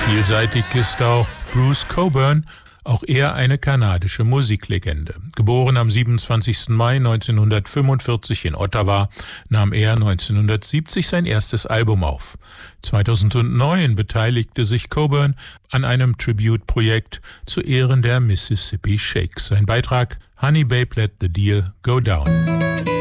Vielseitig ist auch Bruce Cockburn, auch er eine kanadische Musiklegende. Geboren am 27. Mai 1945 in Ottawa, nahm er 1970 sein erstes Album auf. 2009 beteiligte sich Cockburn an einem Tribute-Projekt zu Ehren der Mississippi Sheiks. Sein Beitrag: Honey Babe, Let the Deal Go Down.